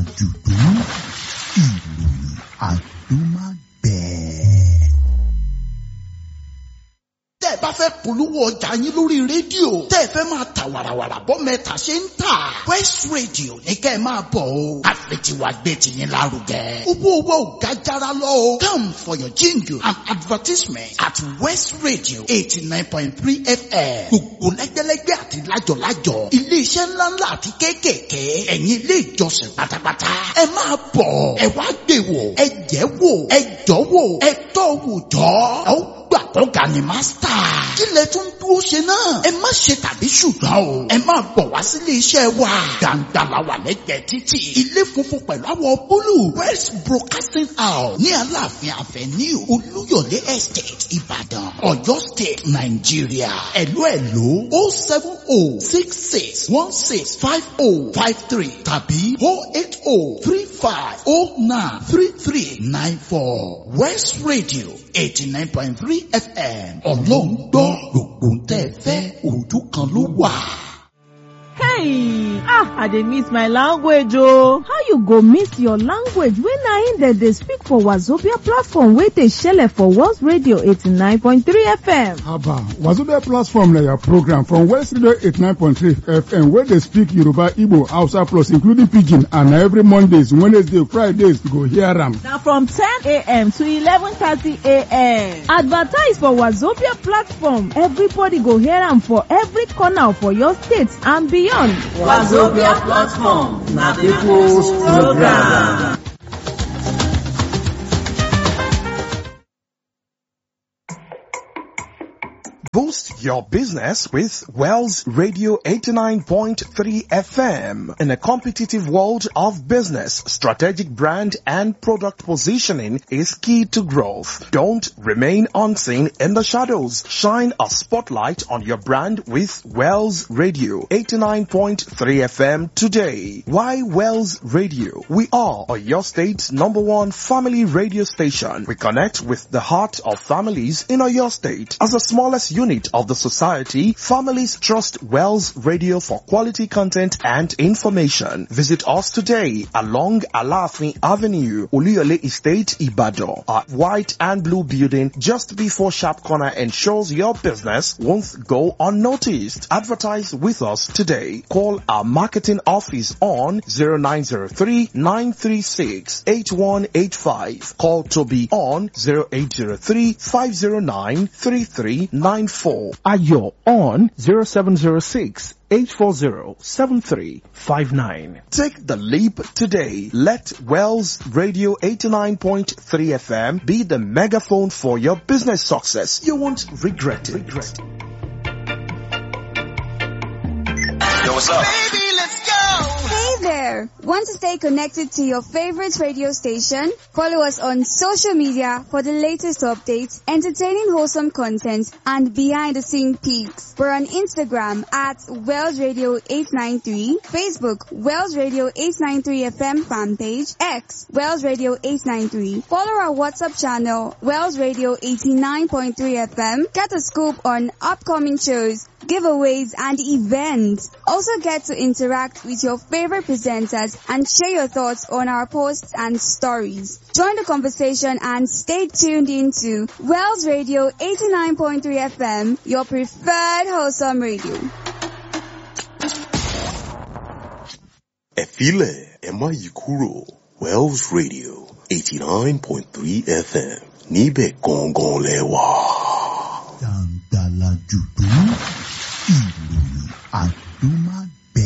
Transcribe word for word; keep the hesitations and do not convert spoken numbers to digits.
Àjùdún ìròyìn àdúmágbẹ̀ẹ́. Tẹ́ ẹ bá fẹ́ polówó ọjà yín lórí rédíò, tẹ́ ẹ fẹ́ máa ta wàràwàrà bọ́ mẹ́ta ṣe ń tà. West Radio ní kẹ́ ẹ máa bọ̀ o. Àfẹ̀tiwa gbé tiyín lárugẹ. Owó owó ò ga jára lọ o. Come for your jingle and advertisement at West Radio eighty nine point three F M. Gbogbo lẹ́gbẹ́lẹ́gbẹ́ àti lájọ̀lájọ̀. Ilé-iṣẹ́ ńláńlá àti kéékèèké. Ẹ̀yin ilé ìjọsìn pátápátá. Ẹ máa bọ̀. Ẹ wá gbé wò. Ẹ jẹ́ wò. Ẹ jọ́ wò. Ẹ tọ́ wò jọ́. Ẹ ó gbà kọ́ga ni mástà. Kí lẹ tún dúró ṣe náà? Ẹ má ṣe tàbí ṣùgbọ́n o. Ẹ máa bọ̀ wá sílé iṣẹ́ wa. Gbàǹgbà la wà lẹ́gbẹ̀ẹ́ títì. Ilé funfun pẹ̀lú àwọ̀ búlù. West Broadcasting House ní Aláàfin Avenue Olúyọ̀lé Estate Ìbàdàn, Ọ̀yọ́ State, Nàìjíríà. Ẹ̀lú ẹ̀lú o seven o six six one six five o five three tàbí o eight o three five o nine three three nine four. West Radio eighty nine point three F M. Ọlọ́run gbọ́ gbogbo tẹ́ ẹ fẹ́ ojú kan ló wà. Hey, ah, I dey miss my language oh. How you go miss your language when na im dem dey speak for Wazobia platform wey dey shele for World Radio eighty-nine point three F M? Haba, Wazobia platform na your program from West Radio eighty-nine point three F M wey dey speak Yoruba, Igbo, Hausa plus including Pidgin, and na every Mondays, Wednesdays, Fridays you go hear am. Na from ten a m to eleven thirty a m Advertise for Wazobia platform. Everybody go hear am for every corner for your state and beyond. Wazobia platform na people's program. Boost your business with Wells Radio eighty-nine point three F M. In a competitive world of business, strategic brand and product positioning is key to growth. Don't remain unseen in the shadows. Shine a spotlight on your brand with Wells Radio eighty-nine point three F M today. Why Wells Radio? We are your state's number one family radio station. We connect with the heart of families in your state. As the smallest unit unit of the society, families trust Wells Radio for quality content and information. Visit us today along Alafin Avenue, Oluyole Estate, Ibadan. Our white and blue building just before Sharp Corner ensures your business won't go unnoticed. Advertise with us today. Call our marketing office on zero nine zero three, nine three six, eight one eight five. Call Toby on zero eight zero three, five zero nine, three three nine four. Ayo on zero seven zero six, eight four zero, seven three five nine. Take the leap today. Let Wells Radio eighty-nine point three F M be the megaphone for your business success. You won't regret it. Regret it. Yo, what's up? Baby, let's go! Hey there! Want to stay connected to your favorite radio station? Follow us on social media for the latest updates, entertaining wholesome content, and behind-the-scene peaks. We're on Instagram at Wells Radio eight nine three, Facebook Wells Radio eight nine three F M fan page, X Wells Radio eight nine three. Follow our WhatsApp channel Wells Radio eighty-nine point three F M. Get a scoop on upcoming shows, giveaways, and events. Also get to interact with your favorite presenters and share your thoughts on our posts and stories. Join the conversation and stay tuned into Wells Radio eighty-nine point three F M, your preferred wholesome radio. Efile Emma Yikuro, Wells Radio eighty-nine point three F M, Nibe Gongon Lewa. Dangala Judu, Ìròyìn àti